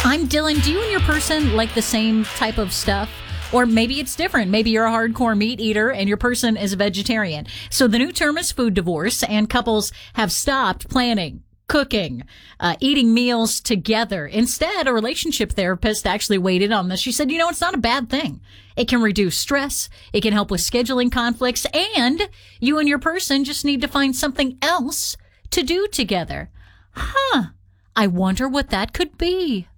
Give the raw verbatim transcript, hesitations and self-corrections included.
I'm Dylan. Do you and your person like the same type of stuff? Or maybe it's different. Maybe you're a hardcore meat eater and your person is a vegetarian. So the new term is food divorce, and couples have stopped planning, cooking, uh, eating meals together. Instead, a relationship therapist actually weighed in on this. She said, you know, it's not a bad thing. It can reduce stress. It can help with scheduling conflicts. And you and your person just need to find something else to do together. Huh. I wonder what that could be.